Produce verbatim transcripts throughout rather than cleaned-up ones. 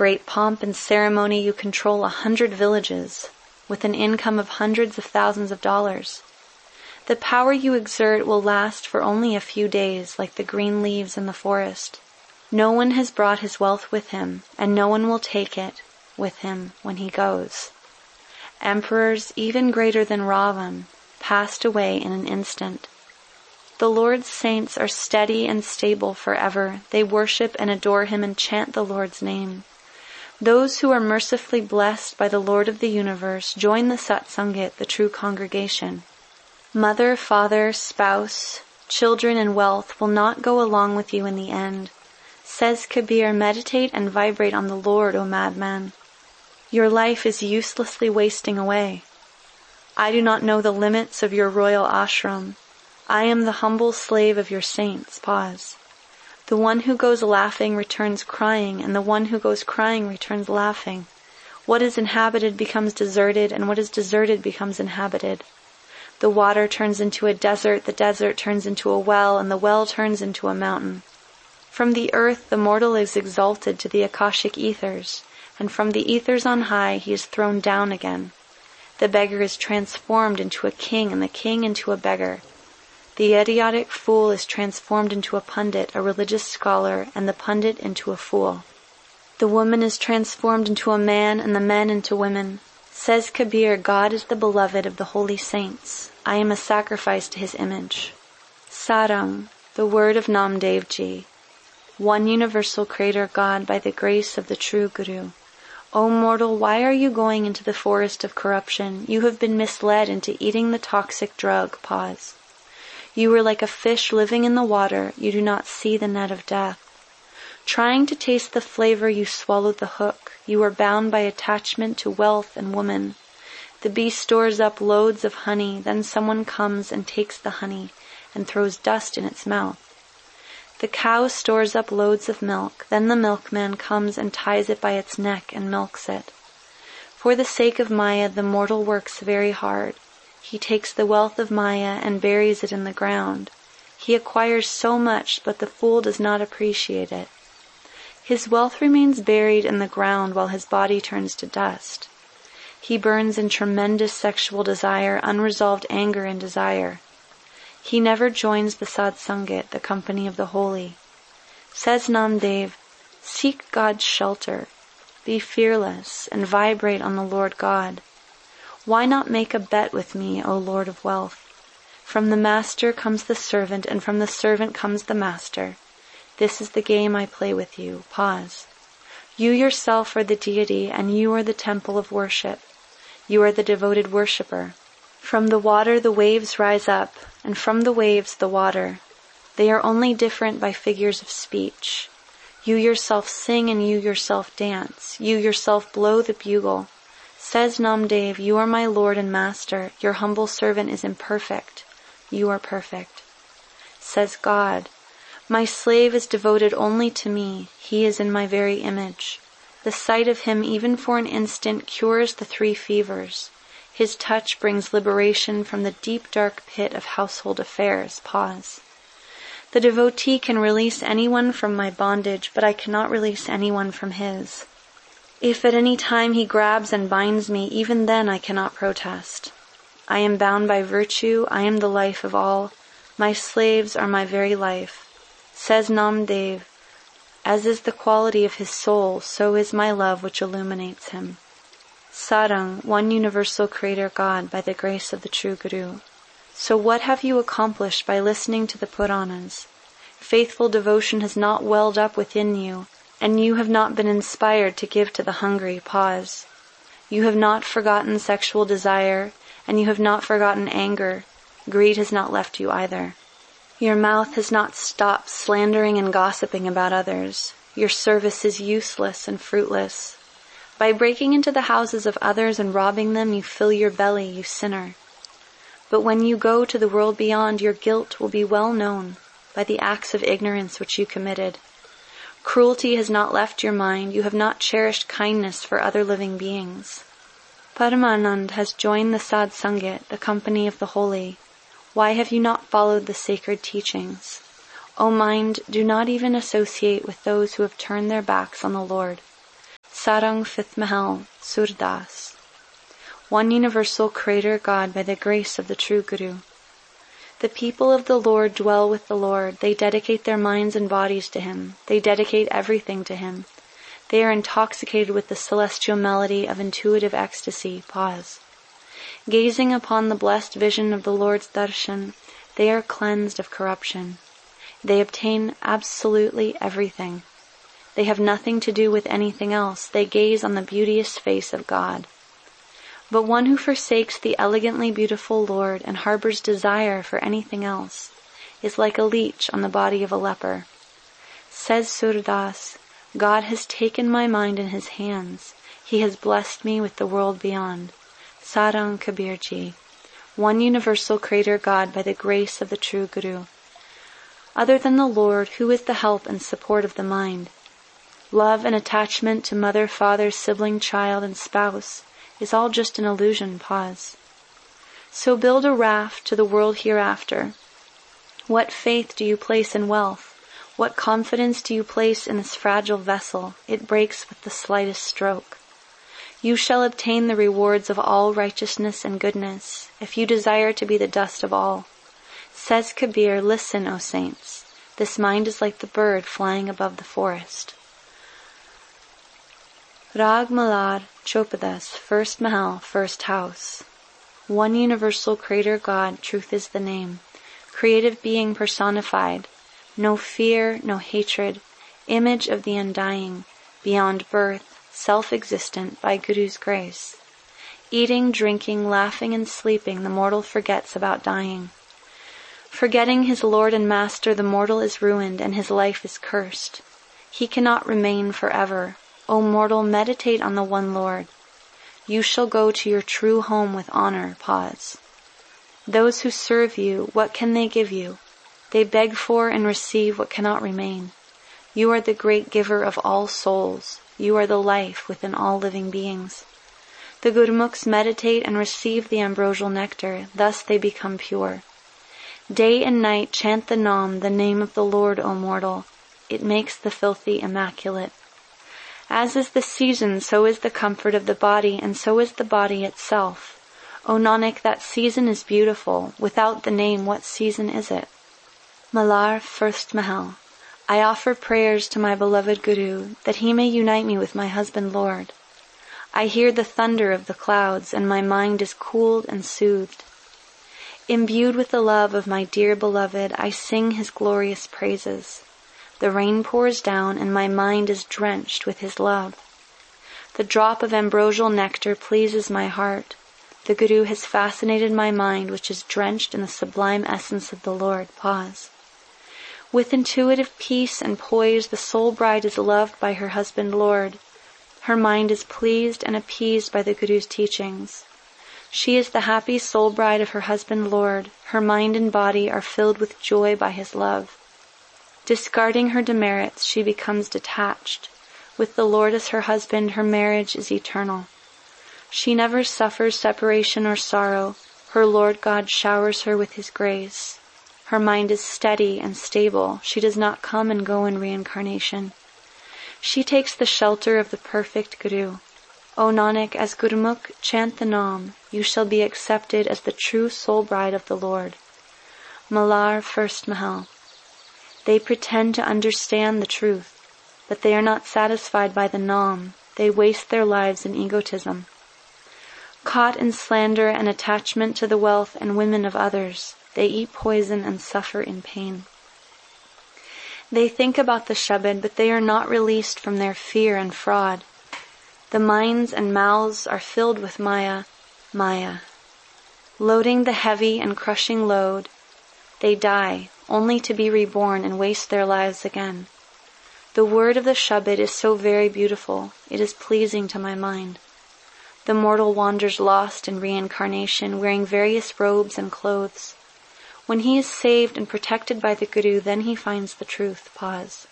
great pomp and ceremony you control a hundred villages, with an income of hundreds of thousands of dollars. The power you exert will last for only a few days, like the green leaves in the forest. No one has brought his wealth with him, and no one will take it with him when he goes. Emperors, even greater than Ravan, passed away in an instant. The Lord's saints are steady and stable forever. They worship and adore him and chant the Lord's name. Those who are mercifully blessed by the Lord of the universe join the Satsangit, the true congregation. Mother, father, spouse, children, and wealth will not go along with you in the end. Says Kabir, meditate and vibrate on the Lord, O madman. Your life is uselessly wasting away. I do not know the limits of your royal ashram. I am the humble slave of your saints. Pause. The one who goes laughing returns crying, and the one who goes crying returns laughing. What is inhabited becomes deserted, and what is deserted becomes inhabited. The water turns into a desert, the desert turns into a well, and the well turns into a mountain. From the earth the mortal is exalted to the Akashic ethers, and from the ethers on high he is thrown down again. The beggar is transformed into a king, and the king into a beggar. The idiotic fool is transformed into a pundit, a religious scholar, and the pundit into a fool. The woman is transformed into a man, and the men into women. Says Kabir, God is the beloved of the holy saints. I am a sacrifice to his image. Sarang, the word of Namdev Ji. One universal creator God by the grace of the true Guru. O mortal, why are you going into the forest of corruption? You have been misled into eating the toxic drug. Pause. You were like a fish living in the water. You do not see the net of death. Trying to taste the flavor, you swallowed the hook. You are bound by attachment to wealth and woman. The bee stores up loads of honey, then someone comes and takes the honey and throws dust in its mouth. The cow stores up loads of milk, then the milkman comes and ties it by its neck and milks it. For the sake of Maya, the mortal works very hard. He takes the wealth of Maya and buries it in the ground. He acquires so much, but the fool does not appreciate it. His wealth remains buried in the ground while his body turns to dust. He burns in tremendous sexual desire, unresolved anger and desire. He never joins the Satsangit, the company of the holy. Says Namdev, seek God's shelter, be fearless, and vibrate on the Lord God. Why not make a bet with me, O Lord of wealth? From the master comes the servant, and from the servant comes the master. This is the game I play with you. Pause. You yourself are the deity, and you are the temple of worship. You are the devoted worshipper. From the water the waves rise up, and from the waves the water. They are only different by figures of speech. You yourself sing and you yourself dance. You yourself blow the bugle. Says Namdev, you are my Lord and Master. Your humble servant is imperfect. You are perfect. Says God, my slave is devoted only to me. He is in my very image. The sight of him, even for an instant, cures the three fevers. His touch brings liberation from the deep dark pit of household affairs. Pause. The devotee can release anyone from my bondage, but I cannot release anyone from his. If at any time he grabs and binds me, even then I cannot protest. I am bound by virtue. I am the life of all. My slaves are my very life. Says Namdev, as is the quality of his soul, so is my love which illuminates him. Sarang, one universal creator God by the grace of the true Guru. So what have you accomplished by listening to the Puranas? Faithful devotion has not welled up within you, and you have not been inspired to give to the hungry. Pause. You have not forgotten sexual desire, and you have not forgotten anger. Greed has not left you either. Your mouth has not stopped slandering and gossiping about others. Your service is useless and fruitless. By breaking into the houses of others and robbing them, you fill your belly, you sinner. But when you go to the world beyond, your guilt will be well known by the acts of ignorance which you committed. Cruelty has not left your mind. You have not cherished kindness for other living beings. Paramanand has joined the Satsangit, the company of the holy. Why have you not followed the sacred teachings? O mind, do not even associate with those who have turned their backs on the Lord. Sarang Fifth Mahal, Surdas. One universal Creator God by the grace of the true Guru. The people of the Lord dwell with the Lord. They dedicate their minds and bodies to Him. They dedicate everything to Him. They are intoxicated with the celestial melody of intuitive ecstasy. Pause. Gazing upon the blessed vision of the Lord's darshan, they are cleansed of corruption. They obtain absolutely everything. They have nothing to do with anything else. They gaze on the beauteous face of God. But one who forsakes the elegantly beautiful Lord and harbors desire for anything else is like a leech on the body of a leper. Says Surdas, God has taken my mind in His hands. He has blessed me with the world beyond. Sarang Kabirji. One universal Creator God by the grace of the true Guru. Other than the Lord, who is the help and support of the mind? Love and attachment to mother, father, sibling, child, and spouse is all just an illusion. Pause. So build a raft to the world hereafter. What faith do you place in wealth? What confidence do you place in this fragile vessel? It breaks with the slightest stroke. You shall obtain the rewards of all righteousness and goodness, if you desire to be the dust of all. Says Kabir, listen, O saints, this mind is like the bird flying above the forest. Rag Malar Chopadas, first Mahal, first house. One universal Creator God, truth is the name. Creative being personified. No fear, no hatred. Image of the undying. Beyond birth. Self-existent by Guru's grace. Eating, drinking, laughing, and sleeping, the mortal forgets about dying. Forgetting his Lord and Master, the mortal is ruined and his life is cursed. He cannot remain forever. O mortal, meditate on the one Lord. You shall go to your true home with honor. Pause. Those who serve you, what can they give you? They beg for and receive what cannot remain. You are the great giver of all souls. You are the life within all living beings. The Gurmukhs meditate and receive the ambrosial nectar, thus they become pure. Day and night chant the Nam, the name of the Lord, O mortal. It makes the filthy immaculate. As is the season, so is the comfort of the body, and so is the body itself. O Nanak, that season is beautiful. Without the name, what season is it? Malar, first Mahal. I offer prayers to my beloved Guru, that he may unite me with my husband Lord. I hear the thunder of the clouds, and my mind is cooled and soothed. Imbued with the love of my dear beloved, I sing his glorious praises. The rain pours down, and my mind is drenched with his love. The drop of ambrosial nectar pleases my heart. The Guru has fascinated my mind, which is drenched in the sublime essence of the Lord. Pause. With intuitive peace and poise, the soul bride is loved by her husband Lord. Her mind is pleased and appeased by the Guru's teachings. She is the happy soul bride of her husband Lord. Her mind and body are filled with joy by his love. Discarding her demerits, she becomes detached. With the Lord as her husband, her marriage is eternal. She never suffers separation or sorrow. Her Lord God showers her with his grace. Her mind is steady and stable. She does not come and go in reincarnation. She takes the shelter of the perfect Guru. O Nanak, as Gurmukh, chant the Nam. You shall be accepted as the true soul bride of the Lord. Malar, first Mahal. They pretend to understand the truth, but they are not satisfied by the Nam. They waste their lives in egotism. Caught in slander and attachment to the wealth and women of others, they eat poison and suffer in pain. They think about the Shabad, but they are not released from their fear and fraud. The minds and mouths are filled with Maya, Maya. Loading the heavy and crushing load, they die, only to be reborn and waste their lives again. The word of the Shabad is so very beautiful, it is pleasing to my mind. The mortal wanders lost in reincarnation, wearing various robes and clothes. When he is saved and protected by the Guru, then he finds the truth. Pause.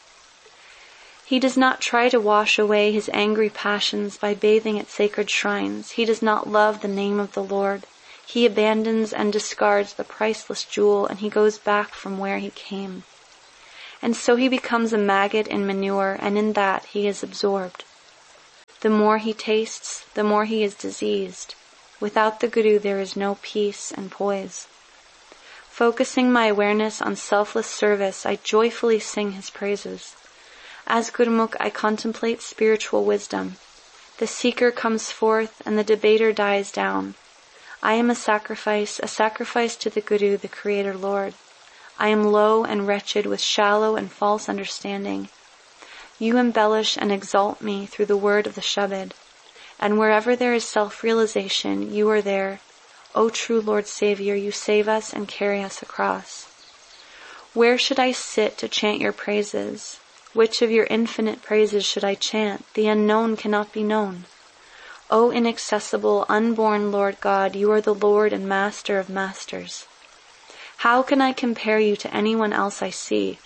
He does not try to wash away his angry passions by bathing at sacred shrines. He does not love the name of the Lord. He abandons and discards the priceless jewel, and he goes back from where he came. And so he becomes a maggot in manure, and in that he is absorbed. The more he tastes, the more he is diseased. Without the Guru there is no peace and poise. Focusing my awareness on selfless service, I joyfully sing his praises. As Gurmukh, I contemplate spiritual wisdom. The seeker comes forth and the debater dies down. I am a sacrifice, a sacrifice to the Guru, the Creator Lord. I am low and wretched with shallow and false understanding. You embellish and exalt me through the word of the Shabad. And wherever there is self-realization, you are there. O true Lord Savior, you save us and carry us across. Where should I sit to chant your praises? Which of your infinite praises should I chant? The unknown cannot be known. O inaccessible, unborn Lord God, you are the Lord and Master of masters. How can I compare you to anyone else I see?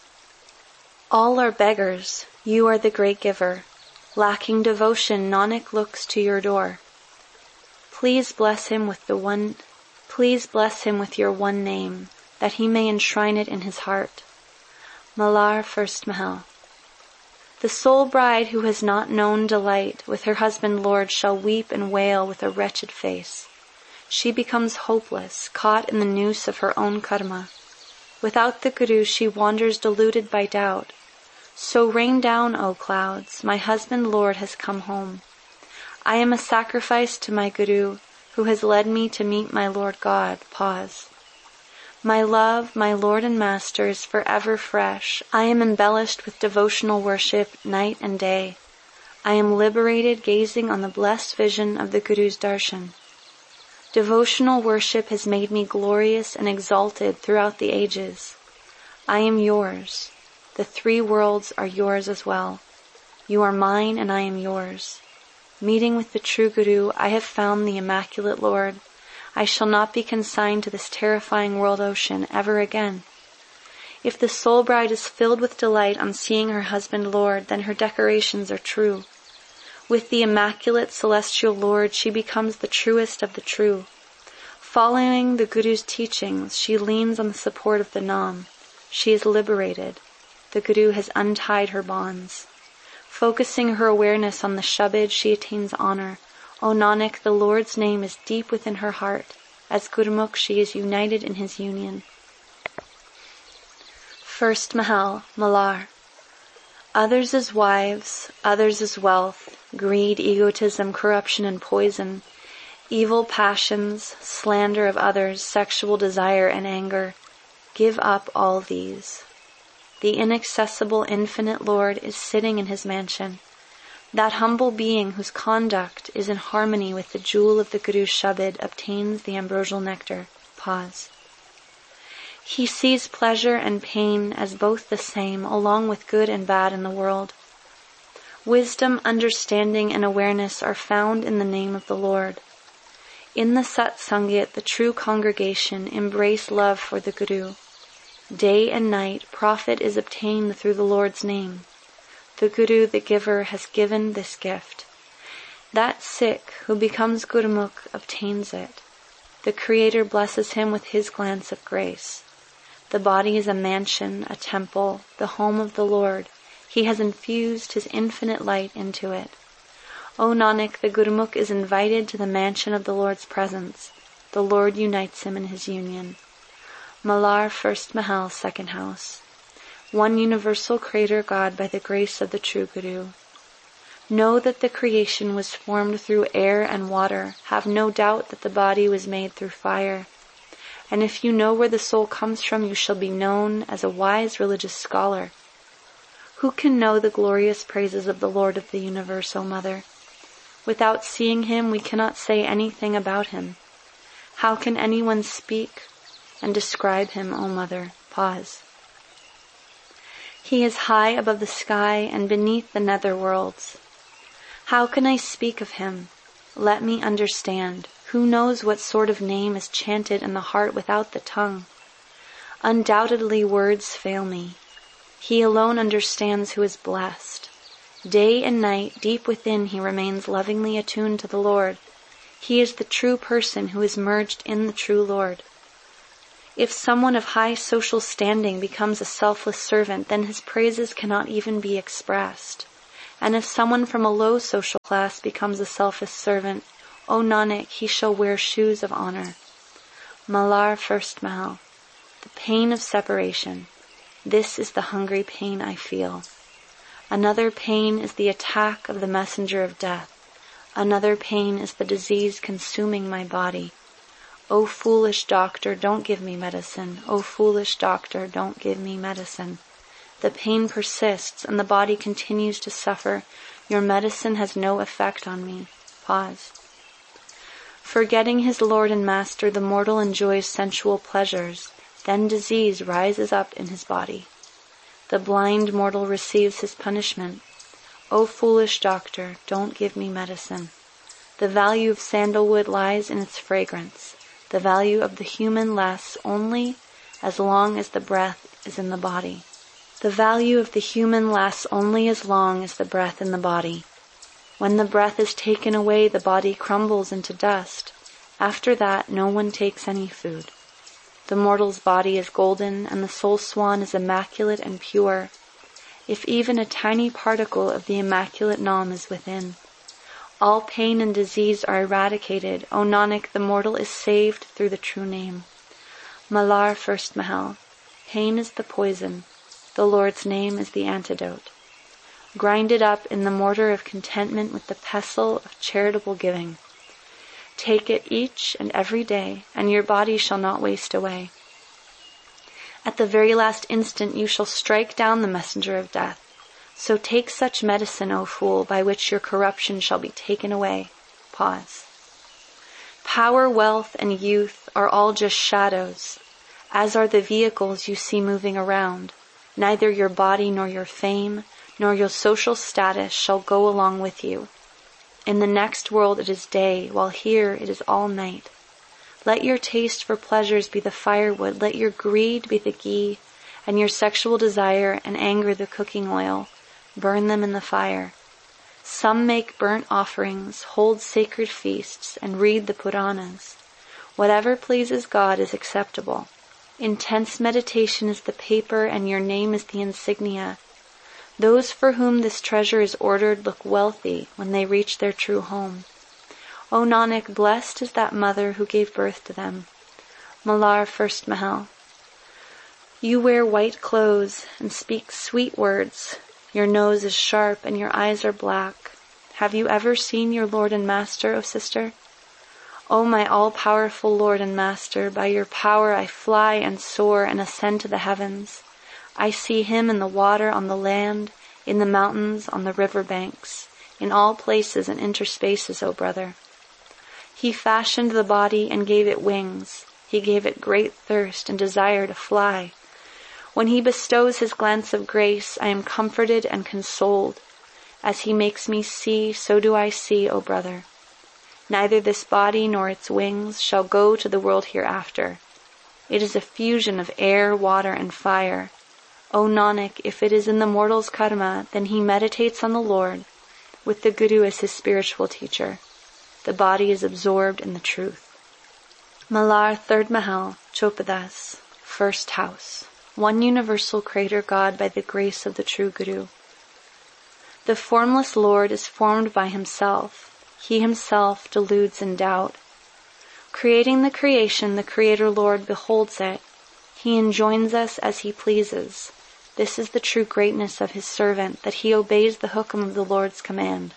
All are beggars, you are the great giver. Lacking devotion, Nanak looks to your door. Please bless him with the one, please bless him with your one name, that he may enshrine it in his heart. Malar, First Mahal. The soul bride who has not known delight with her husband Lord shall weep and wail with a wretched face. She becomes hopeless, caught in the noose of her own karma. Without the Guru she wanders deluded by doubt. So rain down, O clouds, my husband Lord has come home. I am a sacrifice to my Guru, who has led me to meet my Lord God. Pause. My love, my Lord and Master, is forever fresh. I am embellished with devotional worship night and day. I am liberated gazing on the blessed vision of the Guru's darshan. Devotional worship has made me glorious and exalted throughout the ages. I am yours. The three worlds are yours as well. You are mine and I am yours. Meeting with the true Guru, I have found the Immaculate Lord. I shall not be consigned to this terrifying world ocean ever again. If the soul bride is filled with delight on seeing her husband Lord, then her decorations are true. With the Immaculate Celestial Lord, she becomes the truest of the true. Following the Guru's teachings, she leans on the support of the Nam. She is liberated. The Guru has untied her bonds. Focusing her awareness on the Shabad, she attains honor. O Nanak, the Lord's name is deep within her heart. As Gurmukh, she is united in his union. First Mahal, Malar. Others as wives, others as wealth, greed, egotism, corruption, and poison, evil passions, slander of others, sexual desire, and anger. Give up all these. The inaccessible infinite Lord is sitting in his mansion. That humble being whose conduct is in harmony with the jewel of the Guru's Shabad obtains the ambrosial nectar. Pause. He sees pleasure and pain as both the same, along with good and bad in the world. Wisdom, understanding, and awareness are found in the name of the Lord. In the Satsangit, the true congregation embrace love for the Guru. Day and night, profit is obtained through the Lord's name. The Guru, the giver, has given this gift. That Sikh who becomes Gurmukh obtains it. The Creator blesses him with his glance of grace. The body is a mansion, a temple, the home of the Lord. He has infused his infinite light into it. O Nanak, the Gurmukh is invited to the mansion of the Lord's presence. The Lord unites him in his union. Malar, First Mahal, Second House. One universal Creator God by the grace of the true Guru. Know that the creation was formed through air and water. Have no doubt that the body was made through fire. And if you know where the soul comes from, you shall be known as a wise religious scholar. Who can know the glorious praises of the Lord of the universe, O Mother? Without seeing him, we cannot say anything about him. How can anyone speak and describe him, O Mother? Pause. He is high above the sky and beneath the nether worlds. How can I speak of him? Let me understand. Who knows what sort of name is chanted in the heart without the tongue? Undoubtedly words fail me. He alone understands who is blessed. Day and night, deep within, he remains lovingly attuned to the Lord. He is the true person who is merged in the true Lord. If someone of high social standing becomes a selfless servant, then his praises cannot even be expressed. And if someone from a low social class becomes a selfish servant, O Nanak, he shall wear shoes of honor. Malar First Mahal. The pain of separation. This is the hungry pain I feel. Another pain is the attack of the messenger of death. Another pain is the disease consuming my body. O foolish doctor, don't give me medicine. O foolish doctor, don't give me medicine. The pain persists and the body continues to suffer. Your medicine has no effect on me. Pause. Forgetting his Lord and Master, the mortal enjoys sensual pleasures. Then disease rises up in his body. The blind mortal receives his punishment. O foolish doctor, don't give me medicine. The value of sandalwood lies in its fragrance. The value of the human lasts only as long as the breath is in the body. The value of the human lasts only as long as the breath in the body. When the breath is taken away, the body crumbles into dust. After that, no one takes any food. The mortal's body is golden, and the soul swan is immaculate and pure, if even a tiny particle of the immaculate Nam is within. All pain and disease are eradicated. O Nanak, the mortal is saved through the true name. Malar First Mahal. Pain is the poison. The Lord's name is the antidote. Grind it up in the mortar of contentment with the pestle of charitable giving. Take it each and every day, and your body shall not waste away. At the very last instant you shall strike down the messenger of death. So take such medicine, O fool, by which your corruption shall be taken away. Pause. Power, wealth, and youth are all just shadows, as are the vehicles you see moving around. Neither your body nor your fame, nor your social status shall go along with you. In the next world it is day, while here it is all night. Let your taste for pleasures be the firewood, let your greed be the ghee, and your sexual desire and anger the cooking oil. Burn them in the fire. Some make burnt offerings, hold sacred feasts, and read the Puranas. Whatever pleases God is acceptable. Intense meditation is the paper, and your name is the insignia. Those for whom this treasure is ordered look wealthy when they reach their true home. O Nanak, blessed is that mother who gave birth to them. Malar First Mahal. You wear white clothes and speak sweet words. Your nose is sharp and your eyes are black. Have you ever seen your Lord and Master, O sister? O my all-powerful Lord and Master, by your power I fly and soar and ascend to the heavens. I see him in the water, on the land, in the mountains, on the river banks, in all places and interspaces, O brother. He fashioned the body and gave it wings. He gave it great thirst and desire to fly. When he bestows his glance of grace, I am comforted and consoled. As he makes me see, so do I see, O brother. Neither this body nor its wings shall go to the world hereafter. It is a fusion of air, water, and fire. O Nanak, if it is in the mortal's karma, then he meditates on the Lord, with the Guru as his spiritual teacher. The body is absorbed in the truth. Malar Third Mahal, Chopadas, First House. One universal creator God by the grace of the true Guru. The formless Lord is formed by himself. He himself deludes in doubt. Creating the creation, the Creator Lord beholds it. He enjoins us as he pleases. This is the true greatness of his servant, that he obeys the hukam of the Lord's command.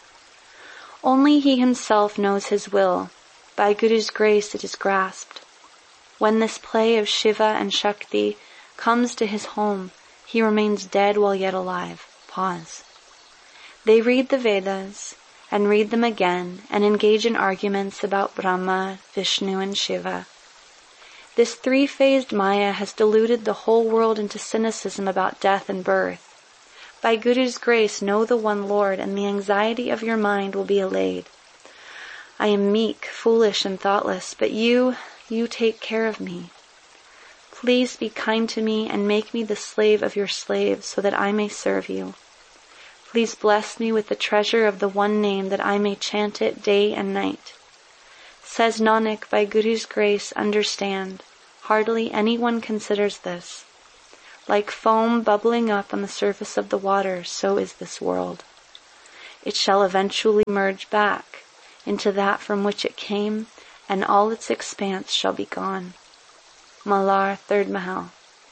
Only he himself knows his will. By Guru's grace it is grasped. When this play of Shiva and Shakti comes to his home, he remains dead while yet alive. Pause. They read the Vedas, and read them again, and engage in arguments about Brahma, Vishnu, and Shiva. This three-phased Maya has deluded the whole world into cynicism about death and birth. By Guru's grace, know the one Lord, and the anxiety of your mind will be allayed. I am meek, foolish, and thoughtless, but you, you take care of me. Please be kind to me and make me the slave of your slave, so that I may serve you. Please bless me with the treasure of the one name, that I may chant it day and night. Says Nanak, by Guru's grace, understand, hardly anyone considers this. Like foam bubbling up on the surface of the water, so is this world. It shall eventually merge back into that from which it came, and all its expanse shall be gone. Malar, third Mahal.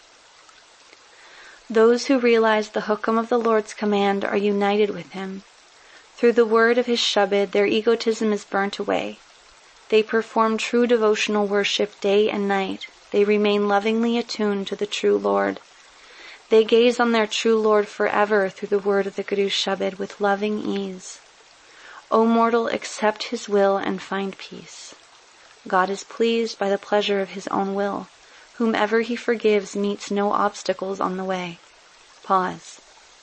Those who realize the hukum of the Lord's command are united with him. Through the word of his Shabad, their egotism is burnt away. They perform true devotional worship day and night. They remain lovingly attuned to the true Lord. They gaze on their true Lord forever through the word of the Guru's Shabad with loving ease. O mortal, accept his will and find peace. God is pleased by the pleasure of his own will. Whomever he forgives meets no obstacles on the way. Pause.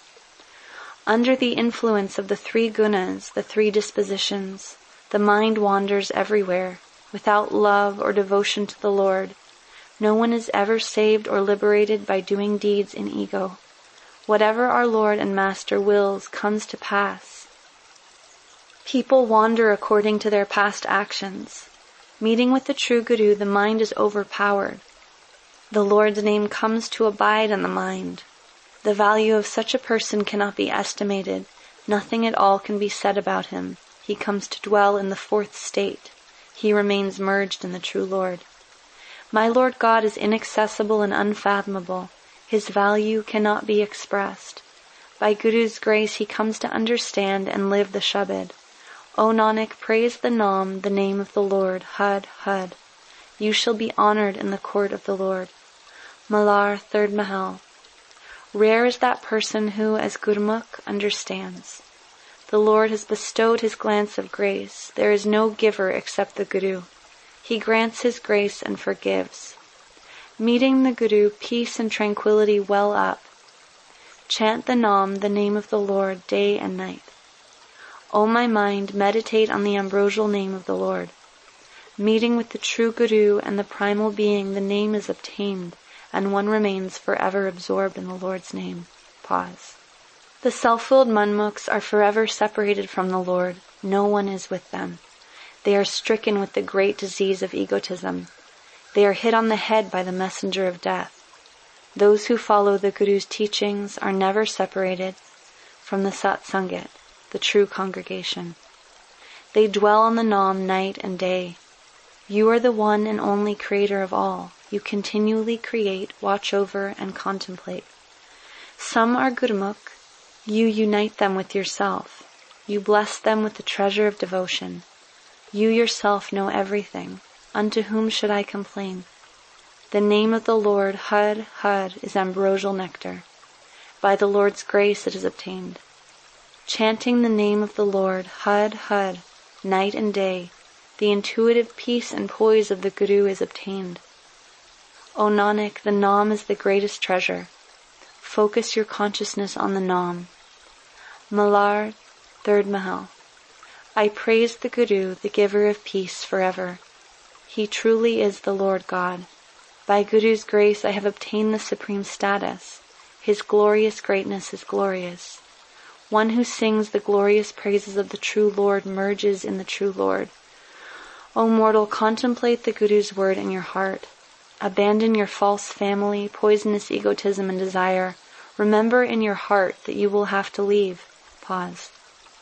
Under the influence of the three gunas, the three dispositions, the mind wanders everywhere. Without love or devotion to the Lord, no one is ever saved or liberated by doing deeds in ego. Whatever our Lord and Master wills comes to pass. People wander according to their past actions. Meeting with the true Guru, the mind is overpowered. The Lord's name comes to abide in the mind. The value of such a person cannot be estimated. Nothing at all can be said about him. He comes to dwell in the fourth state. He remains merged in the true Lord. My Lord God is inaccessible and unfathomable. His value cannot be expressed. By Guru's grace he comes to understand and live the Shabad. O Nanak, praise the Naam, the name of the Lord, Had, Had. You shall be honored in the court of the Lord. Malar, third Mahal. Rare is that person who, as Gurmukh, understands. The Lord has bestowed his glance of grace. There is no giver except the Guru. He grants his grace and forgives. Meeting the Guru, peace and tranquility well up. Chant the Naam, the name of the Lord, day and night. O my mind, meditate on the ambrosial name of the Lord. Meeting with the true Guru and the primal being, the name is obtained, and one remains forever absorbed in the Lord's name. Pause. The self-willed Manmukhs are forever separated from the Lord. No one is with them. They are stricken with the great disease of egotism. They are hit on the head by the messenger of death. Those who follow the Guru's teachings are never separated from the Satsangat, the true congregation. They dwell on the Naam night and day. You are the one and only creator of all. You continually create, watch over, and contemplate. Some are Gurmukh. You unite them with yourself. You bless them with the treasure of devotion. You yourself know everything. Unto whom should I complain? The name of the Lord, Had, Had, is ambrosial nectar. By the Lord's grace it is obtained. Chanting the name of the Lord, Had, Had, night and day, the intuitive peace and poise of the Guru is obtained. O Nanak, the Naam is the greatest treasure. Focus your consciousness on the Naam. Malar, third Mahal. I praise the Guru, the giver of peace forever. He truly is the Lord God. By Guru's grace I have obtained the supreme status. His glorious greatness is glorious. One who sings the glorious praises of the true Lord merges in the true Lord. O mortal, contemplate the Guru's word in your heart. Abandon your false family, poisonous egotism and desire. Remember in your heart that you will have to leave. Pause.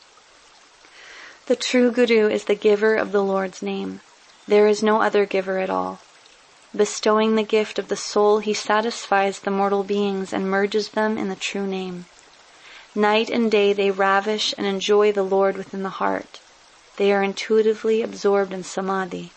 The true Guru is the giver of the Lord's name. There is no other giver at all. Bestowing the gift of the soul, he satisfies the mortal beings and merges them in the true name. Night and day they ravish and enjoy the Lord within the heart. They are intuitively absorbed in samadhi.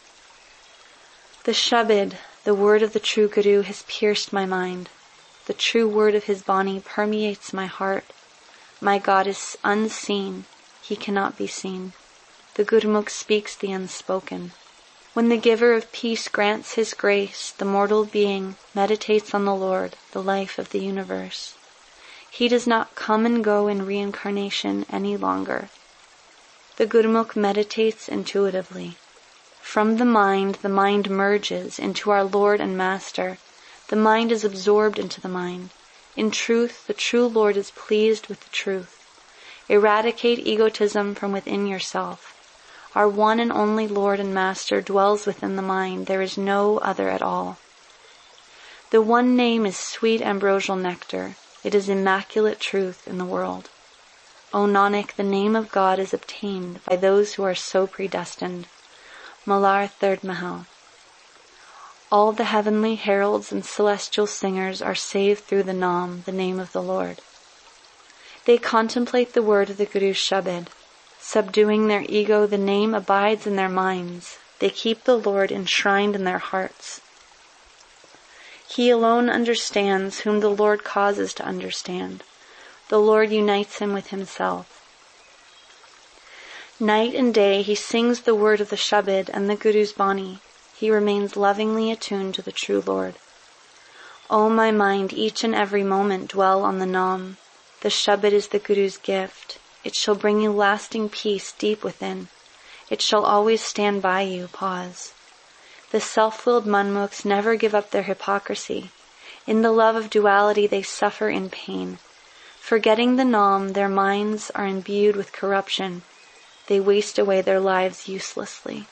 The Shabad, the word of the true Guru, has pierced my mind. The true word of his Bani permeates my heart. My God is unseen. He cannot be seen. The Gurmukh speaks the unspoken. When the giver of peace grants his grace, the mortal being meditates on the Lord, the life of the universe. He does not come and go in reincarnation any longer. The Gurmukh meditates intuitively. From the mind, the mind merges into our Lord and Master. The mind is absorbed into the mind. In truth, the true Lord is pleased with the truth. Eradicate egotism from within yourself. Our one and only Lord and Master dwells within the mind. There is no other at all. The one name is sweet ambrosial nectar. It is immaculate truth in the world. O Nanak, the name of God is obtained by those who are so predestined. Malar Third Mahal. All the heavenly heralds and celestial singers are saved through the Nam, the name of the Lord. They contemplate the word of the Guru's Shabad. Subduing their ego, the name abides in their minds. They keep the Lord enshrined in their hearts. He alone understands whom the Lord causes to understand. The Lord unites him with himself. Night and day he sings the word of the Shabad and the Guru's Bani. He remains lovingly attuned to the true Lord. O my mind, each and every moment dwell on the Nam. The Shabad is the Guru's gift. It shall bring you lasting peace deep within. It shall always stand by you. Pause. The self-willed Manmukhs never give up their hypocrisy. In the love of duality they suffer in pain. Forgetting the Nam, their minds are imbued with corruption. They waste away their lives uselessly.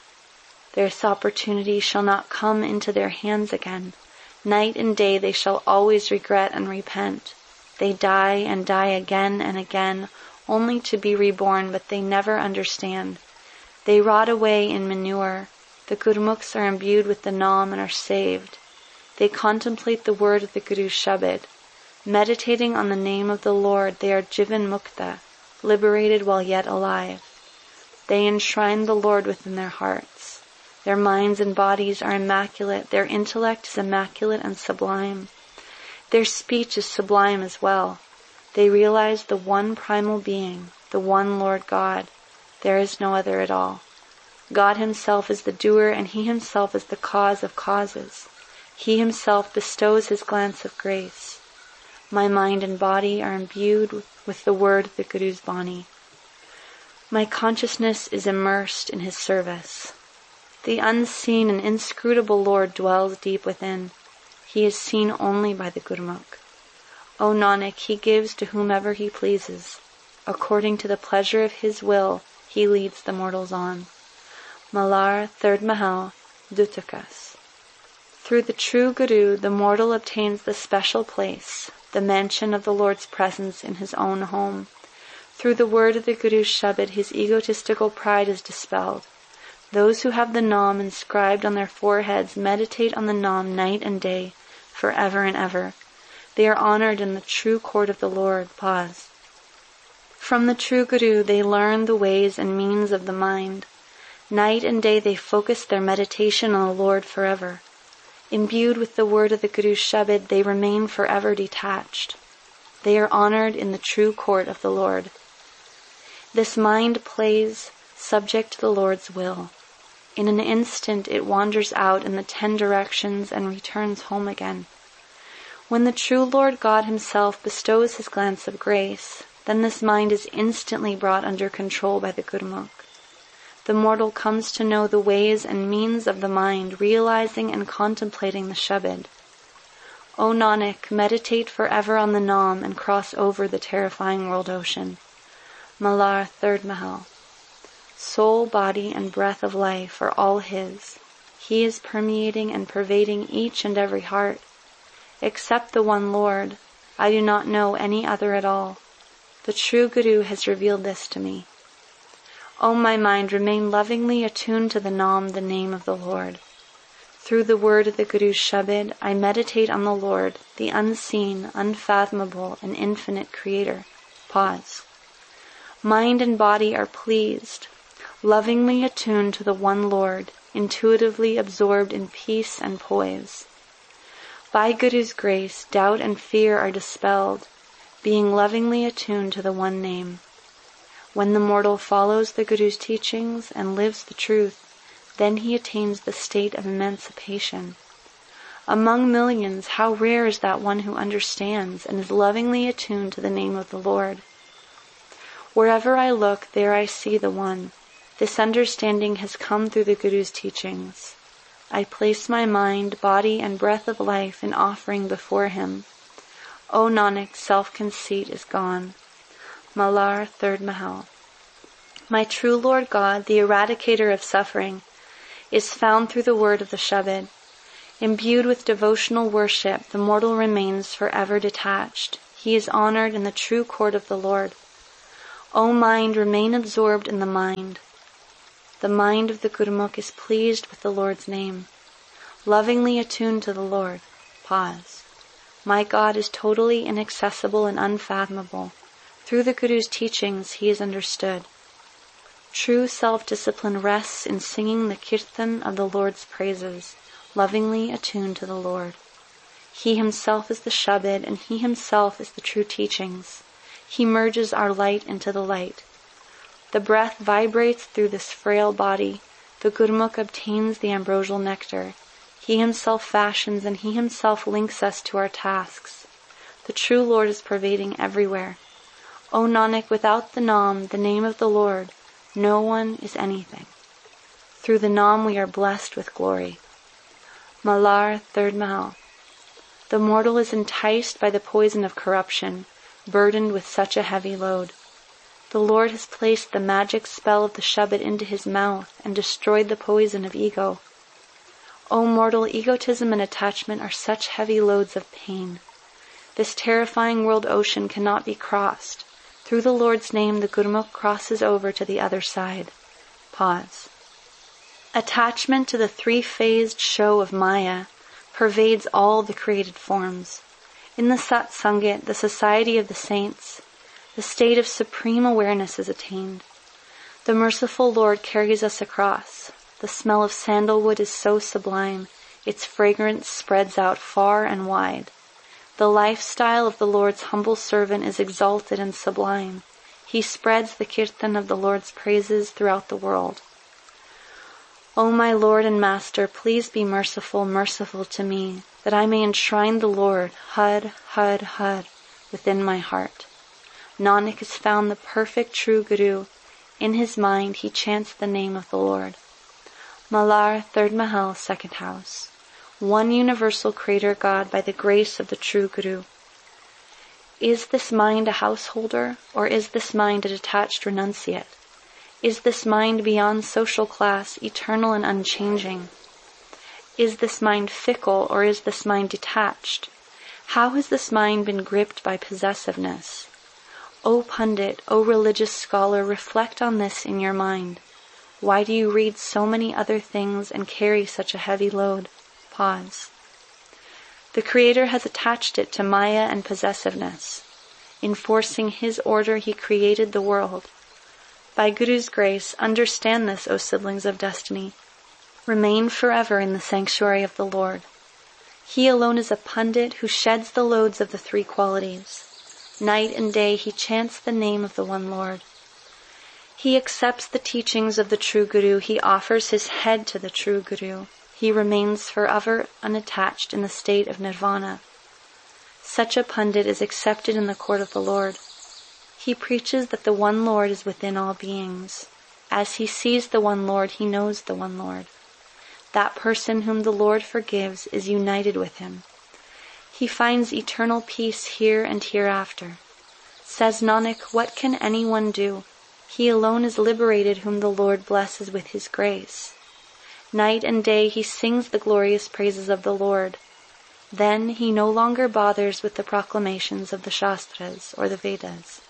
This opportunity shall not come into their hands again. Night and day they shall always regret and repent. They die and die again and again, only to be reborn, but they never understand. They rot away in manure. The Gurmukhs are imbued with the Nam and are saved. They contemplate the word of the Guru's Shabad. Meditating on the name of the Lord, they are Jivan Mukta, liberated while yet alive. They enshrine the Lord within their hearts. Their minds and bodies are immaculate. Their intellect is immaculate and sublime. Their speech is sublime as well. They realize the one primal being, the one Lord God. There is no other at all. God himself is the doer, and he himself is the cause of causes. He himself bestows his glance of grace. My mind and body are imbued with the word of the Guru's Bani. My consciousness is immersed in his service. The unseen and inscrutable Lord dwells deep within. He is seen only by the Gurmukh. O Nanak, he gives to whomever he pleases. According to the pleasure of his will, he leads the mortals on. Malar Third Mahal, Dutakas. Through the true Guru, the mortal obtains the special place, the mansion of the Lord's presence in his own home. Through the word of the Guru's Shabad, his egotistical pride is dispelled. Those who have the Nam inscribed on their foreheads meditate on the Nam night and day, forever and ever. They are honored in the true court of the Lord. Pause. From the true Guru they learn the ways and means of the mind. Night and day they focus their meditation on the Lord forever. Imbued with the word of the Guru's Shabad, they remain forever detached. They are honored in the true court of the Lord. This mind plays subject to the Lord's will. In an instant it wanders out in the ten directions and returns home again. When the true Lord God himself bestows his glance of grace, then this mind is instantly brought under control by the Gurmukh. The mortal comes to know the ways and means of the mind, realizing and contemplating the Shabad. O Nanak, meditate forever on the Nam and cross over the terrifying world ocean. Malar Third Mahal. Soul, body, and breath of life are all his. He is permeating and pervading each and every heart. Except the one Lord, I do not know any other at all. The true Guru has revealed this to me. O my mind, remain lovingly attuned to the Nam, the name of the Lord. Through the word of the Guru's Shabad, I meditate on the Lord, the unseen, unfathomable, and infinite Creator. Pause. Mind and body are pleased, lovingly attuned to the one Lord, intuitively absorbed in peace and poise. By Guru's grace, doubt and fear are dispelled, being lovingly attuned to the one name. When the mortal follows the Guru's teachings and lives the truth, then he attains the state of emancipation. Among millions, how rare is that one who understands and is lovingly attuned to the name of the Lord. Wherever I look, there I see the One. This understanding has come through the Guru's teachings. I place my mind, body, and breath of life in offering before him. O Nanak, self-conceit is gone. Malar Third Mahal. My true Lord God, the eradicator of suffering, is found through the word of the Shabad. Imbued with devotional worship, the mortal remains forever detached. He is honored in the true court of the Lord. O mind, remain absorbed in the mind. The mind of the Gurmukh is pleased with the Lord's name, lovingly attuned to the Lord. Pause. My God is totally inaccessible and unfathomable. Through the Guru's teachings, he is understood. True self-discipline rests in singing the kirtan of the Lord's praises, lovingly attuned to the Lord. He himself is the Shabad, and he himself is the true teachings. He merges our light into the light. The breath vibrates through this frail body. The Gurmukh obtains the ambrosial nectar. He himself fashions, and he himself links us to our tasks. The true Lord is pervading everywhere. O Nanak, without the Naam, the name of the Lord, no one is anything. Through the Naam we are blessed with glory. Malar, third Mahal. The mortal is enticed by the poison of corruption, burdened with such a heavy load. The Lord has placed the magic spell of the Shabad into his mouth and destroyed the poison of ego. O mortal, egotism and attachment are such heavy loads of pain. This terrifying world ocean cannot be crossed. Through the Lord's name, the Gurmukh crosses over to the other side. Pause. Attachment to the three-phased show of Maya pervades all the created forms. In the Satsangit, the society of the saints, the state of supreme awareness is attained. The merciful Lord carries us across. The smell of sandalwood is so sublime, its fragrance spreads out far and wide. The lifestyle of the Lord's humble servant is exalted and sublime. He spreads the kirtan of the Lord's praises throughout the world. O my Lord and Master, please be merciful, merciful to me, that I may enshrine the Lord, Had, Had, Had, within my heart. Nanak has found the perfect true Guru. In his mind he chants the name of the Lord. Malar, third Mahal, second house. One universal Creator God by the grace of the true Guru. Is this mind a householder, or is this mind a detached renunciate? Is this mind beyond social class, eternal and unchanging? Is this mind fickle, or is this mind detached? How has this mind been gripped by possessiveness? O Pundit, O religious scholar, reflect on this in your mind. Why do you read so many other things and carry such a heavy load? Pause. The Creator has attached it to Maya and possessiveness. Enforcing His order, He created the world. By Guru's grace, understand this, O siblings of destiny. Remain forever in the sanctuary of the Lord. He alone is a Pundit who sheds the loads of the three qualities. Night and day he chants the name of the one Lord. He accepts the teachings of the true Guru. He offers his head to the true Guru. He remains forever unattached in the state of nirvana. Such a Pundit is accepted in the court of the Lord. He preaches that the one Lord is within all beings. As he sees the one Lord, he knows the one Lord. That person whom the Lord forgives is united with him. He finds eternal peace here and hereafter. Says Nanak, what can anyone do? He alone is liberated whom the Lord blesses with his grace. Night and day he sings the glorious praises of the Lord. Then he no longer bothers with the proclamations of the Shastras or the Vedas.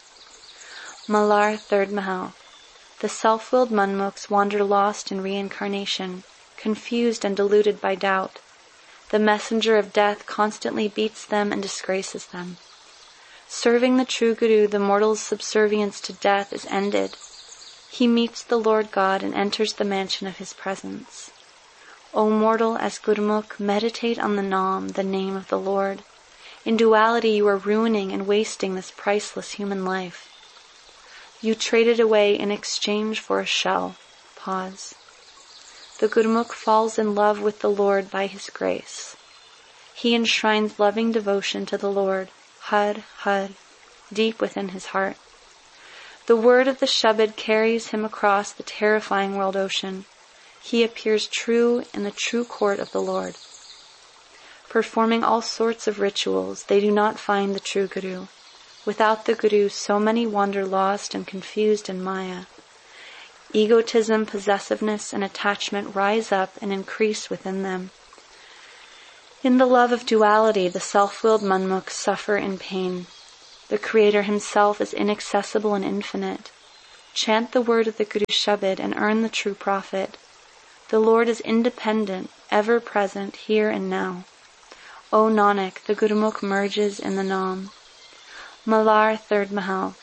Malar, third Mahal. The self-willed Manmukhs wander lost in reincarnation, confused and deluded by doubt. The messenger of death constantly beats them and disgraces them. Serving the true Guru, the mortal's subservience to death is ended. He meets the Lord God and enters the mansion of his presence. O mortal, as Gurmukh, meditate on the Naam, the name of the Lord. In duality you are ruining and wasting this priceless human life. You trade it away in exchange for a shell. Pause. The Gurmukh falls in love with the Lord by his grace. He enshrines loving devotion to the Lord, Had, Had, deep within his heart. The word of the Shabad carries him across the terrifying world ocean. He appears true in the true court of the Lord. Performing all sorts of rituals, they do not find the true Guru. Without the Guru, so many wander lost and confused in Maya. Egotism, possessiveness, and attachment rise up and increase within them. In the love of duality, the self-willed Manmukhs suffer in pain. The Creator himself is inaccessible and infinite. Chant the word of the Guru Shabad and earn the true profit. The Lord is independent, ever present, here and now. O Nanak, the Gurumukh merges in the Nam. Malar, third Mahal.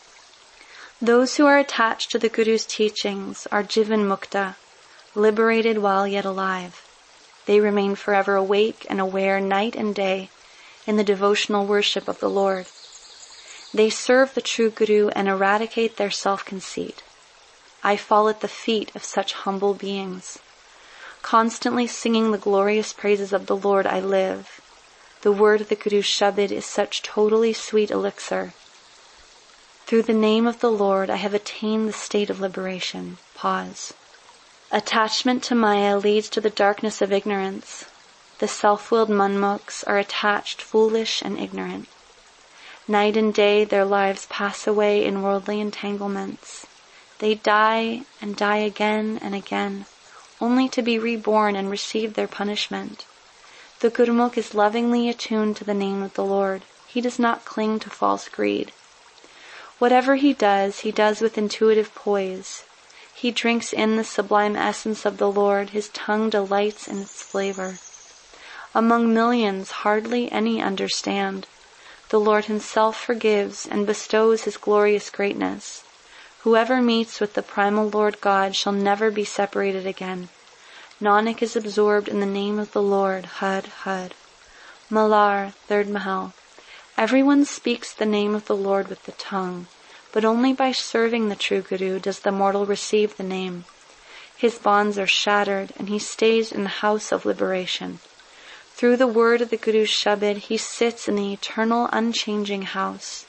Those who are attached to the Guru's teachings are Jivan Mukta, liberated while yet alive. They remain forever awake and aware night and day in the devotional worship of the Lord. They serve the true Guru and eradicate their self-conceit. I fall at the feet of such humble beings. Constantly singing the glorious praises of the Lord I live. The word of the Guru Shabad is such totally sweet elixir. Through the name of the Lord I have attained the state of liberation. Pause. Attachment to Maya leads to the darkness of ignorance. The self-willed manmukhs are attached, foolish, and ignorant. Night and day their lives pass away in worldly entanglements. They die and die again and again, only to be reborn and receive their punishment. The Gurumukh is lovingly attuned to the name of the Lord. He does not cling to false greed. Whatever he does, he does with intuitive poise. He drinks in the sublime essence of the Lord. His tongue delights in its flavor. Among millions, hardly any understand. The Lord himself forgives and bestows his glorious greatness. Whoever meets with the primal Lord God shall never be separated again. Nanak is absorbed in the name of the Lord. Had, had. Malar, third Mahal. Everyone speaks the name of the Lord with the tongue, but only by serving the true Guru does the mortal receive the name. His bonds are shattered, and he stays in the house of liberation. Through the word of the Guru's Shabad, he sits in the eternal, unchanging house.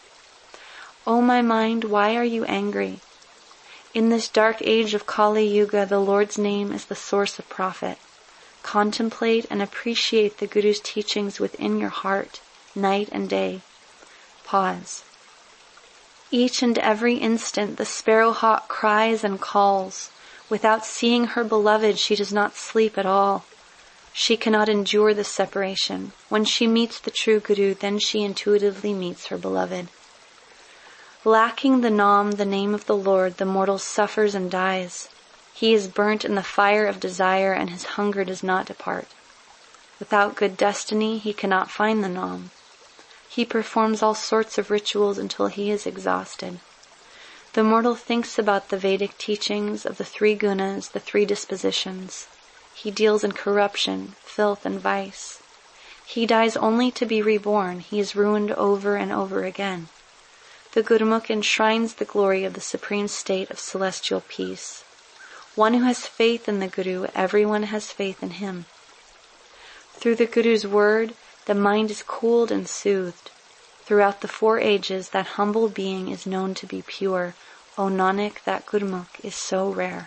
O my mind, why are you angry? In this dark age of Kali Yuga, the Lord's name is the source of profit. Contemplate and appreciate the Guru's teachings within your heart, night and day. Pause. Each and every instant the sparrowhawk cries and calls. Without seeing her beloved, she does not sleep at all. She cannot endure this separation. When she meets the true Guru, then she intuitively meets her beloved. Lacking the Nam, the name of the Lord, the mortal suffers and dies. He is burnt in the fire of desire, and his hunger does not depart. Without good destiny, he cannot find the Nam. He performs all sorts of rituals until he is exhausted. The mortal thinks about the Vedic teachings of the three gunas, the three dispositions. He deals in corruption, filth, and vice. He dies only to be reborn. He is ruined over and over again. The Gurumukh enshrines the glory of the supreme state of celestial peace. One who has faith in the Guru, everyone has faith in him. Through the Guru's word, the mind is cooled and soothed. Throughout the four ages, that humble being is known to be pure. O Nanak, that Gurumukh is so rare.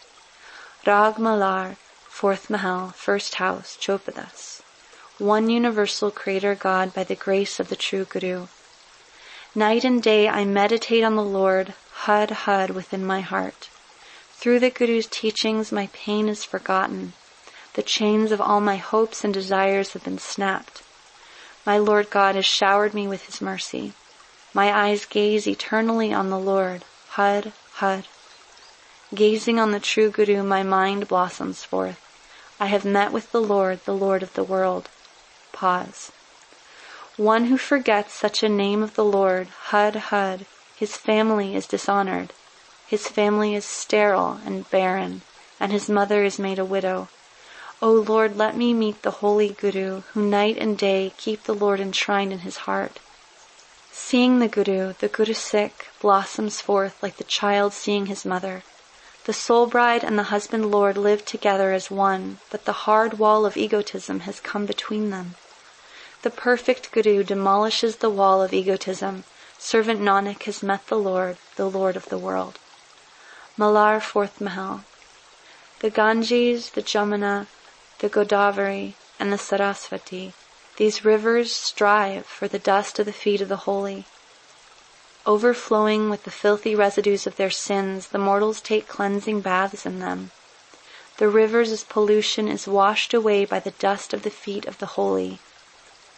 Rag Malar, fourth Mahal, first house, Chopadas. One universal Creator God by the grace of the true Guru. Night and day I meditate on the Lord, Had Had within my heart. Through the Guru's teachings my pain is forgotten. The chains of all my hopes and desires have been snapped. My Lord God has showered me with his mercy. My eyes gaze eternally on the Lord, Had, Had. Gazing on the true Guru, my mind blossoms forth. I have met with the Lord, the Lord of the world. Pause. One who forgets such a name of the Lord, Had, Had, his family is dishonored. His family is sterile and barren, and his mother is made a widow. O Lord, let me meet the holy Guru, who night and day keep the Lord enshrined in his heart. Seeing the Guru, the Guru Sikh blossoms forth like the child seeing his mother. The soul bride and the husband Lord live together as one, but the hard wall of egotism has come between them. The perfect Guru demolishes the wall of egotism. Servant Nanak has met the Lord, the Lord of the world. Malar, fourth Mahal. The Ganges, the Jamuna, the Godavari, and the Sarasvati, these rivers strive for the dust of the feet of the holy. Overflowing with the filthy residues of their sins, the mortals take cleansing baths in them. The rivers' pollution is washed away by the dust of the feet of the holy.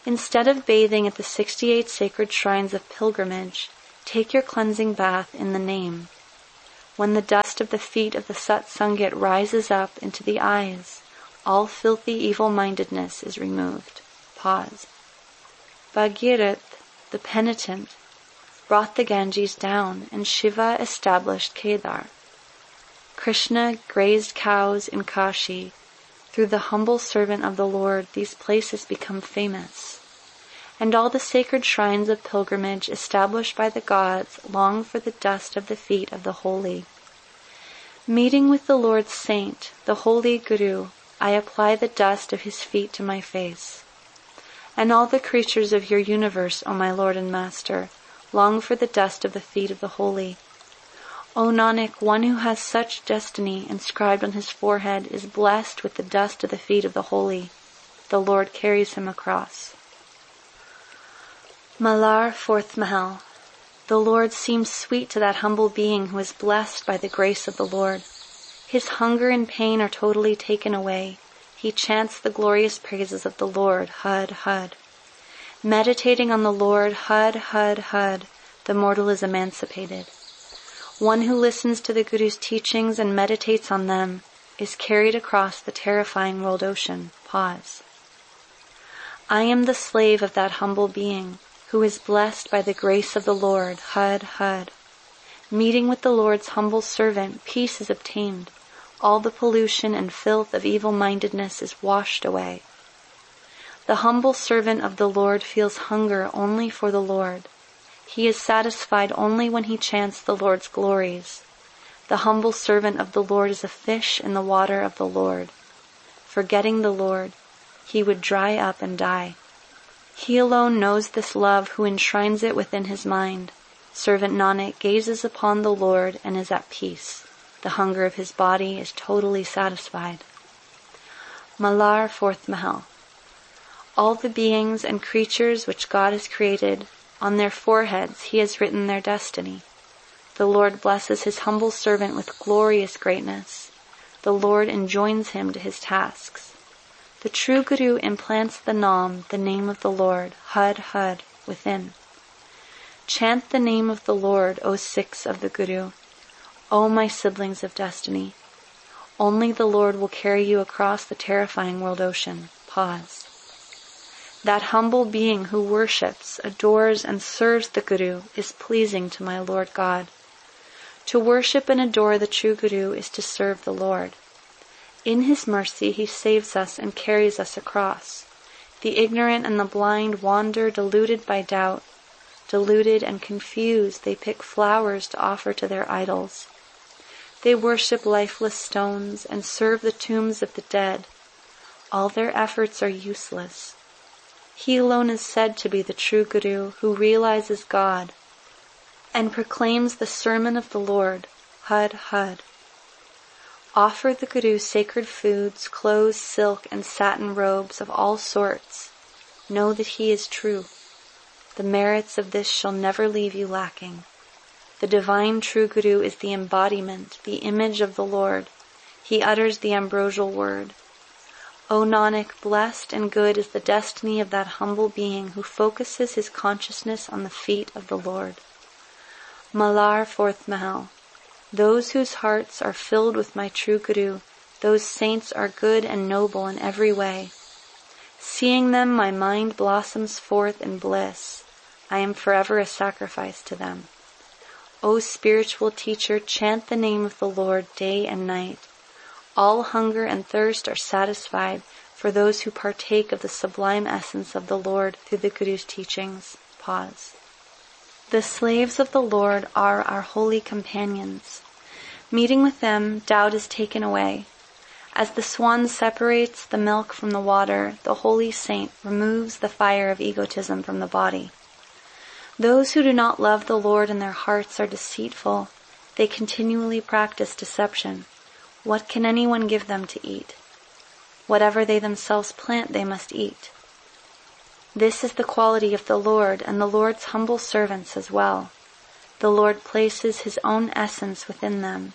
Instead of bathing at the sixty-eight sacred shrines of pilgrimage, take your cleansing bath in the name. When the dust of the feet of the Satsangit rises up into the eyes, all filthy evil-mindedness is removed. Pause. Bhagirath, the penitent, brought the Ganges down, and Shiva established Kedar. Krishna grazed cows in Kashi. Through the humble servant of the Lord, these places become famous. And all the sacred shrines of pilgrimage established by the gods long for the dust of the feet of the holy. Meeting with the Lord's saint, the holy Guru, I apply the dust of his feet to my face. And all the creatures of your universe, O my Lord and Master, long for the dust of the feet of the holy. O Nanak, one who has such destiny inscribed on his forehead is blessed with the dust of the feet of the holy. The Lord carries him across. Malar, fourth Mahal. The Lord seems sweet to that humble being who is blessed by the grace of the Lord. His hunger and pain are totally taken away. He chants the glorious praises of the Lord, Hud, Hud. Meditating on the Lord, Hud, Hud, Hud, the mortal is emancipated. One who listens to the Guru's teachings and meditates on them is carried across the terrifying world ocean. Pause. I am the slave of that humble being who is blessed by the grace of the Lord, Hud, Hud. Meeting with the Lord's humble servant, peace is obtained. All the pollution and filth of evil-mindedness is washed away. The humble servant of the Lord feels hunger only for the Lord. He is satisfied only when he chants the Lord's glories. The humble servant of the Lord is a fish in the water of the Lord. Forgetting the Lord, he would dry up and die. He alone knows this love who enshrines it within his mind. Servant Nanak gazes upon the Lord and is at peace. The hunger of his body is totally satisfied. Malar, fourth Mahal. All the beings and creatures which God has created, on their foreheads he has written their destiny. The Lord blesses his humble servant with glorious greatness. The Lord enjoins him to his tasks. The true Guru implants the Nam, the name of the Lord, Hud, Hud, within. Chant the name of the Lord, O Sikhs of the Guru, O my siblings of destiny. Only the Lord will carry you across the terrifying world ocean. Pause. That humble being who worships, adores, and serves the Guru is pleasing to my Lord God. To worship and adore the true Guru is to serve the Lord. In his mercy he saves us and carries us across. The ignorant and the blind wander deluded by doubt. Deluded and confused, they pick flowers to offer to their idols. They worship lifeless stones and serve the tombs of the dead. All their efforts are useless. He alone is said to be the true Guru who realizes God and proclaims the sermon of the Lord, Hud, Hud. Offer the Guru sacred foods, clothes, silk, and satin robes of all sorts. Know that he is true. The merits of this shall never leave you lacking. The divine true Guru is the embodiment, the image of the Lord. He utters the ambrosial word. O Nanak, blessed and good is the destiny of that humble being who focuses his consciousness on the feet of the Lord. Malar, fourth Mahal. Those whose hearts are filled with my true Guru, those saints are good and noble in every way. Seeing them, my mind blossoms forth in bliss. I am forever a sacrifice to them. O spiritual teacher, chant the name of the Lord day and night. All hunger and thirst are satisfied for those who partake of the sublime essence of the Lord through the Guru's teachings. Pause. The slaves of the Lord are our holy companions. Meeting with them, doubt is taken away. As the swan separates the milk from the water, the holy saint removes the fire of egotism from the body. Those who do not love the Lord in their hearts are deceitful. They continually practice deception. What can anyone give them to eat? Whatever they themselves plant, they must eat. This is the quality of the Lord and the Lord's humble servants as well. The Lord places his own essence within them.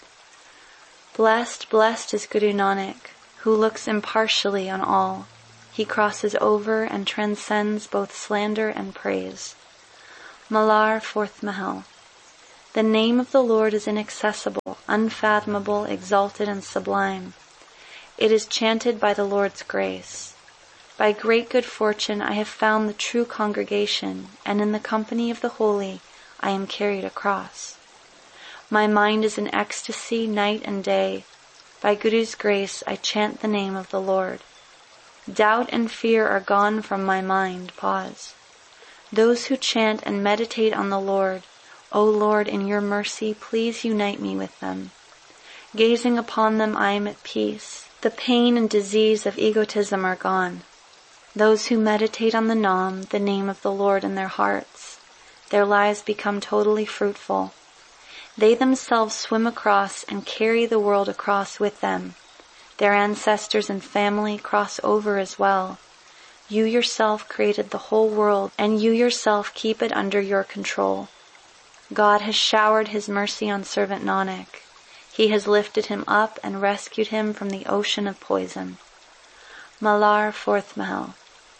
Blessed, blessed is Guru Nanak, who looks impartially on all. He crosses over and transcends both slander and praise. Malar, fourth Mahal. The name of the Lord is inaccessible, unfathomable, exalted, and sublime. It is chanted by the Lord's grace. By great good fortune I have found the true congregation, and in the company of the holy I am carried across. My mind is in ecstasy night and day. By Guru's grace I chant the name of the Lord. Doubt and fear are gone from my mind. Pause. Those who chant and meditate on the Lord, O Lord, in your mercy, please unite me with them. Gazing upon them, I am at peace. The pain and disease of egotism are gone. Those who meditate on the Nam, the name of the Lord, in their hearts, their lives become totally fruitful. They themselves swim across and carry the world across with them. Their ancestors and family cross over as well. You yourself created the whole world, and you yourself keep it under your control. God has showered his mercy on servant Nanak. He has lifted him up and rescued him from the ocean of poison. Malar, fourth Mahal.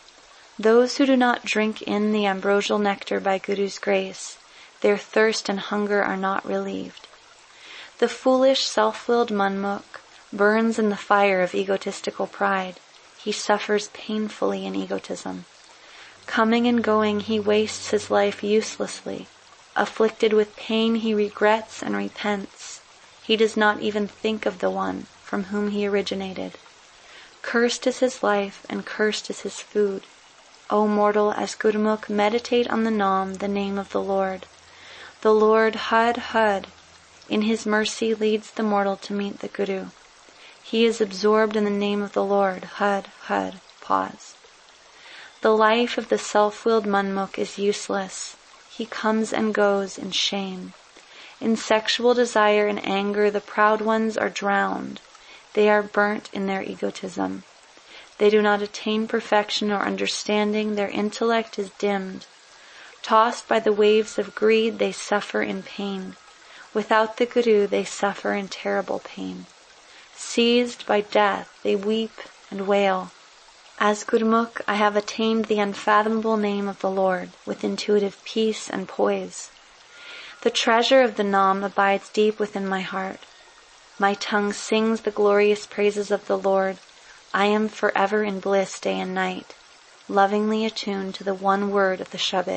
Those who do not drink in the ambrosial nectar by Guru's grace, their thirst and hunger are not relieved. The foolish, self-willed Manmukh burns in the fire of egotistical pride. He suffers painfully in egotism. Coming and going, he wastes his life uselessly. Afflicted with pain, he regrets and repents. He does not even think of the one from whom he originated. Cursed is his life, and cursed is his food. O mortal, as Gurmukh, meditate on the Nam, the name of the Lord. The Lord, Hud, Hud, in his mercy leads the mortal to meet the Guru. He is absorbed in the name of the Lord, Hud, Hud. Pause. The life of the self-willed Manmukh is useless. He comes and goes in shame. In sexual desire and anger, the proud ones are drowned. They are burnt in their egotism. They do not attain perfection or understanding. Their intellect is dimmed. Tossed by the waves of greed, they suffer in pain. Without the Guru, they suffer in terrible pain. Seized by death, they weep and wail. As Gurmukh, I have attained the unfathomable name of the Lord with intuitive peace and poise. The treasure of the Nam abides deep within my heart. My tongue sings the glorious praises of the Lord. I am forever in bliss day and night, lovingly attuned to the one word of the Shabad.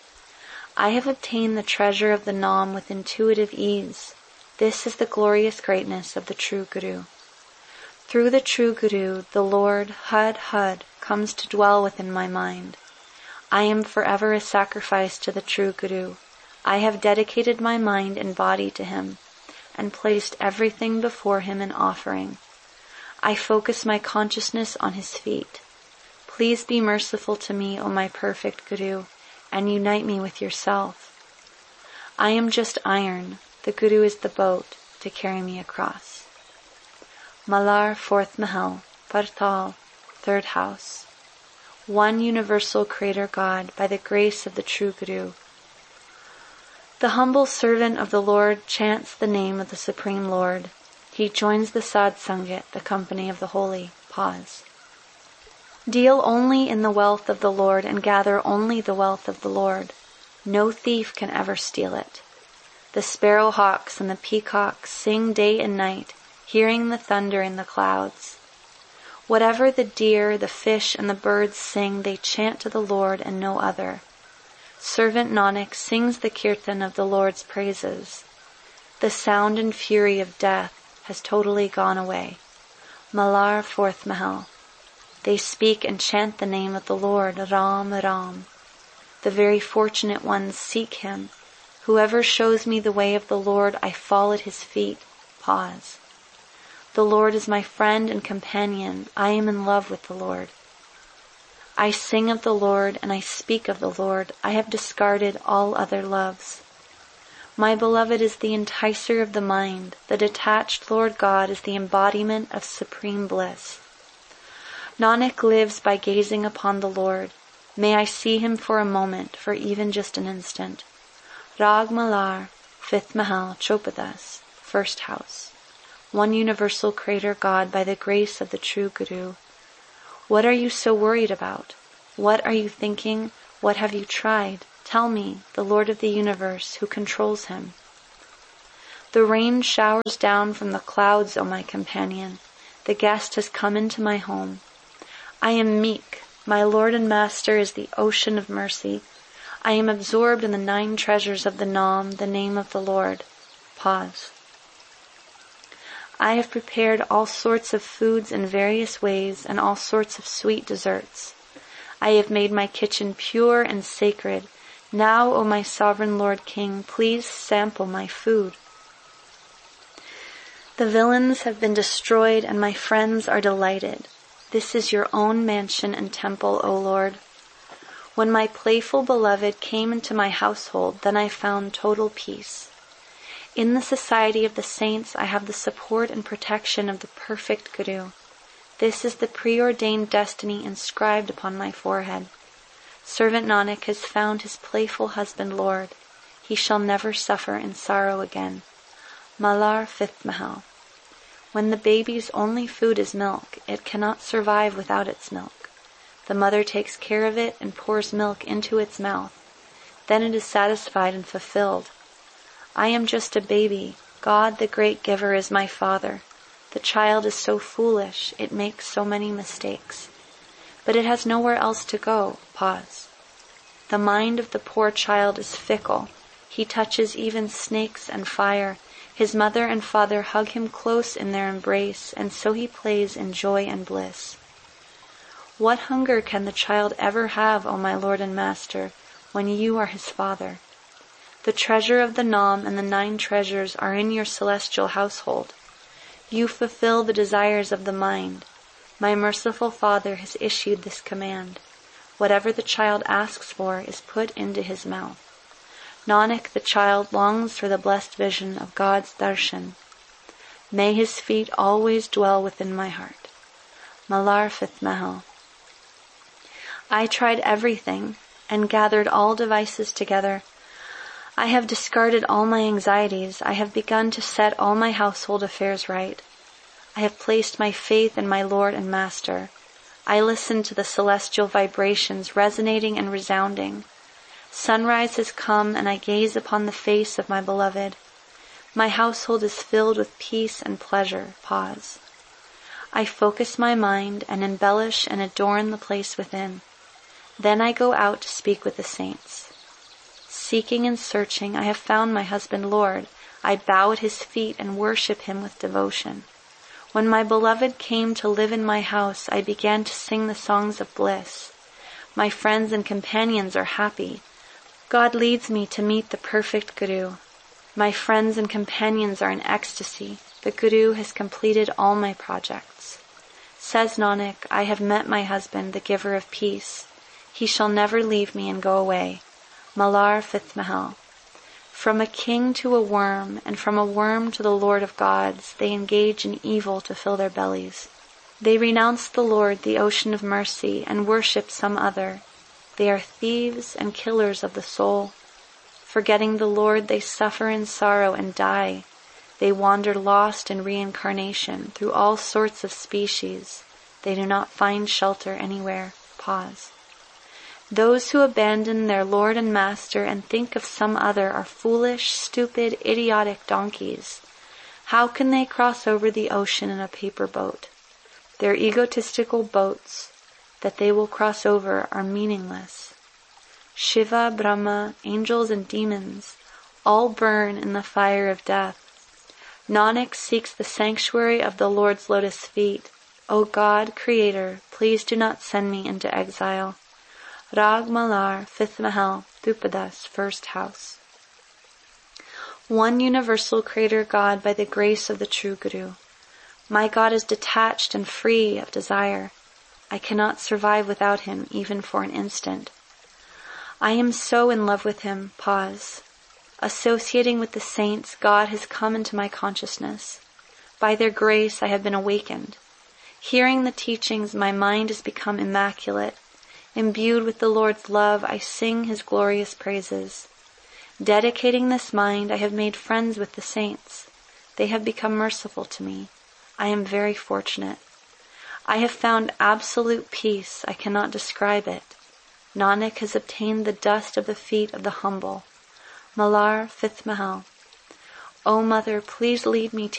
I have obtained the treasure of the Nam with intuitive ease. This is the glorious greatness of the true Guru. Through the true Guru, the Lord, Hud, Hud, comes to dwell within my mind. I am forever a sacrifice to the true Guru. I have dedicated my mind and body to him, and placed everything before him in offering. I focus my consciousness on his feet. Please be merciful to me, O my perfect Guru, and unite me with yourself. I am just iron. The Guru is the boat to carry me across. Malar, fourth Mahal, Partal, third house. One universal Creator God, by the grace of the true Guru. The humble servant of the Lord chants the name of the Supreme Lord. He joins the Sad Sangat, the company of the holy. Pause. Deal only in the wealth of the Lord and gather only the wealth of the Lord. No thief can ever steal it. The sparrowhawks and the peacocks sing day and night, hearing the thunder in the clouds. Whatever the deer, the fish, and the birds sing, they chant to the Lord and no other. Servant Nanak sings the kirtan of the Lord's praises. The sound and fury of death has totally gone away. Malar, fourth Mahal. They speak and chant the name of the Lord, Ram, Ram. The very fortunate ones seek him. Whoever shows me the way of the Lord, I fall at his feet. Pause. The Lord is my friend and companion. I am in love with the Lord. I sing of the Lord and I speak of the Lord. I have discarded all other loves. My beloved is the enticer of the mind. The detached Lord God is the embodiment of supreme bliss. Nanak lives by gazing upon the Lord. May I see him for a moment, for even just an instant. Rag Malar, fifth Mahal, Chopadas, first house. One universal Creator God, by the grace of the true Guru. What are you so worried about? What are you thinking? What have you tried? Tell me, the Lord of the universe, who controls him. The rain showers down from the clouds, O my companion. The guest has come into my home. I am meek. My Lord and Master is the ocean of mercy. I am absorbed in the nine treasures of the Nam, the name of the Lord. Pause. I have prepared all sorts of foods in various ways and all sorts of sweet desserts. I have made my kitchen pure and sacred. Now, O my sovereign Lord King, please sample my food. The villains have been destroyed and my friends are delighted. This is your own mansion and temple, O Lord. When my playful beloved came into my household, then I found total peace. In the society of the saints, I have the support and protection of the perfect Guru. This is the preordained destiny inscribed upon my forehead. Servant Nanak has found his playful husband Lord. He shall never suffer in sorrow again. Malar fifth Mahal. When the baby's only food is milk, it cannot survive without its milk. The mother takes care of it and pours milk into its mouth. Then it is satisfied and fulfilled. I am just a baby. God, the great giver, is my father. The child is so foolish, it makes so many mistakes. But it has nowhere else to go. Pause. The mind of the poor child is fickle. He touches even snakes and fire. His mother and father hug him close in their embrace, and so he plays in joy and bliss. What hunger can the child ever have, O my Lord and Master, when you are his father? The treasure of the Nam and the nine treasures are in your celestial household. You fulfill the desires of the mind. My merciful Father has issued this command. Whatever the child asks for is put into his mouth. Nanak, the child, longs for the blessed vision of God's darshan. May his feet always dwell within my heart. Malar fifth Mahal. I tried everything and gathered all devices together. I have discarded all my anxieties. I have begun to set all my household affairs right. I have placed my faith in my Lord and Master. I listen to the celestial vibrations resonating and resounding. Sunrise has come and I gaze upon the face of my beloved. My household is filled with peace and pleasure. Pause. I focus my mind and embellish and adorn the place within. Then I go out to speak with the saints. Seeking and searching, I have found my husband Lord. I bow at his feet and worship him with devotion. When my beloved came to live in my house, I began to sing the songs of bliss. My friends and companions are happy. God leads me to meet the perfect Guru. My friends and companions are in ecstasy. The Guru has completed all my projects. Says Nanak, I have met my husband, the giver of peace. He shall never leave me and go away. Malar fifth Mahal. From a king to a worm, and from a worm to the Lord of gods, they engage in evil to fill their bellies. They renounce the Lord, the ocean of mercy, and worship some other. They are thieves and killers of the soul. Forgetting the Lord, they suffer in sorrow and die. They wander lost in reincarnation through all sorts of species. They do not find shelter anywhere. Pause. Those who abandon their Lord and Master and think of some other are foolish, stupid, idiotic donkeys. How can they cross over the ocean in a paper boat? Their egotistical boats that they will cross over are meaningless. Shiva, Brahma, angels and demons all burn in the fire of death. Nanak seeks the sanctuary of the Lord's lotus feet. O God, Creator, please do not send me into exile. Rag Malar, fifth Mahal, Dhupadas, first house. One universal Creator God by the grace of the true Guru. My God is detached and free of desire. I cannot survive without him, even for an instant. I am so in love with him. Pause. Associating with the saints, God has come into my consciousness. By their grace, I have been awakened. Hearing the teachings, my mind has become immaculate. Imbued with the Lord's love, I sing his glorious praises. Dedicating this mind, I have made friends with the saints. They have become merciful to me. I am very fortunate. I have found absolute peace. I cannot describe it. Nanak has obtained the dust of the feet of the humble. Malar, fifth Mahal. O Mother, please lead me to